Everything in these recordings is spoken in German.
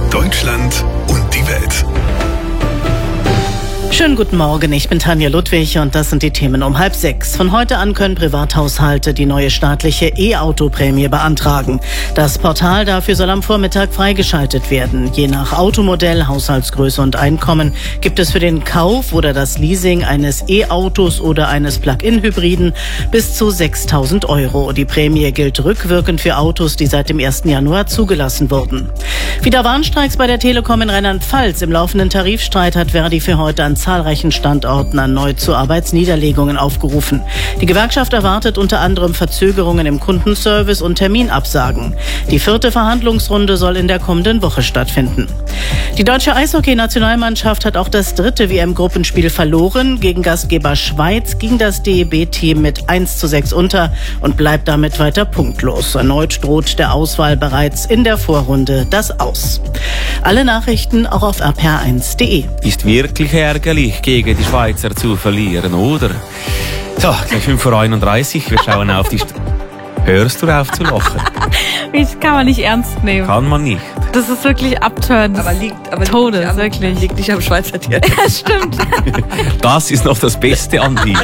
Deutschland und die Welt. Schönen guten Morgen, ich bin Tanja Ludwig und das sind die Themen um 5:30. Von heute an können Privathaushalte die neue staatliche E-Auto-Prämie beantragen. Das Portal dafür soll am Vormittag freigeschaltet werden. Je nach Automodell, Haushaltsgröße und Einkommen gibt es für den Kauf oder das Leasing eines E-Autos oder eines Plug-in-Hybriden bis zu 6.000 €. Die Prämie gilt rückwirkend für Autos, die seit dem 1. Januar zugelassen wurden. Wieder Warnstreiks bei der Telekom in Rheinland-Pfalz. Im laufenden Tarifstreit hat Verdi für heute an zahlreichen Standorten erneut zu Arbeitsniederlegungen aufgerufen. Die Gewerkschaft erwartet unter anderem Verzögerungen im Kundenservice und Terminabsagen. Die 4. Verhandlungsrunde soll in der kommenden Woche stattfinden. Die deutsche Eishockey-Nationalmannschaft hat auch das 3. WM-Gruppenspiel verloren. Gegen Gastgeber Schweiz ging das DEB-Team mit 1:6 unter und bleibt damit weiter punktlos. Erneut droht der Auswahl bereits in der Vorrunde das Aus. Alle Nachrichten auch auf rpr1.de. Ist wirklich ärgerlich, gegen die Schweizer zu verlieren, oder? So, gleich 5:31 Uhr, wir schauen auf die... Hörst du auf zu lachen? Das kann man nicht ernst nehmen. Kann man nicht. Das ist wirklich abturnt. Todes, wirklich. Liegt nicht am Schweizer Dialekt. Ja, stimmt. Das ist noch das Beste an dir.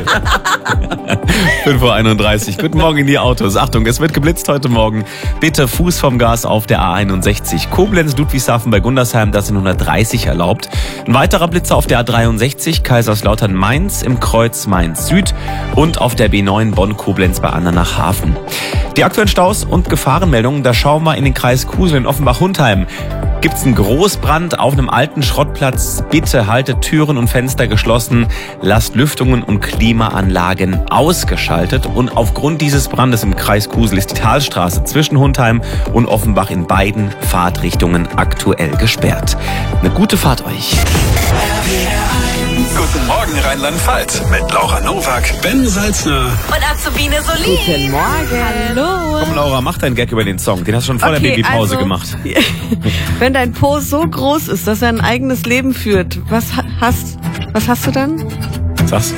5:31 Uhr. Guten Morgen in die Autos. Achtung, es wird geblitzt heute Morgen. Bitte Fuß vom Gas auf der A61. Koblenz, Ludwigshafen bei Gundersheim, das sind 130 erlaubt. Ein weiterer Blitzer auf der A63, Kaiserslautern Mainz im Kreuz Mainz Süd und auf der B9 Bonn-Koblenz bei Andernach-Hafen. Die aktuellen Staus und Gefahrenmeldungen, da schauen wir in den Kreis Kusel in Offenbach-Hundheim. Gibt es einen Großbrand auf einem alten Schrottplatz? Bitte haltet Türen und Fenster geschlossen, lasst Lüftungen und Klimaanlagen ausgeschaltet. Und aufgrund dieses Brandes im Kreis Kusel ist die Talstraße zwischen Hundheim und Offenbach in beiden Fahrtrichtungen aktuell gesperrt. Eine gute Fahrt euch. Guten Morgen Rheinland-Pfalz mit Laura Nowak, Ben Salzner und Azubine Solin. Guten Morgen. Hallo. Komm Laura, mach deinen Gag über den Song. Den hast du schon vor der Babypause gemacht. Wenn dein Po so groß ist, dass er ein eigenes Leben führt, was hast du dann? Sag's.